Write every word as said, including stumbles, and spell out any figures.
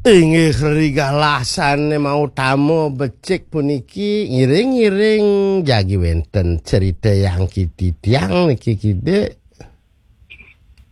Inggih rigalasane mau tamu becik puniki ngiring-ngiring jagi wenten cerita yang kiti tiang niki kide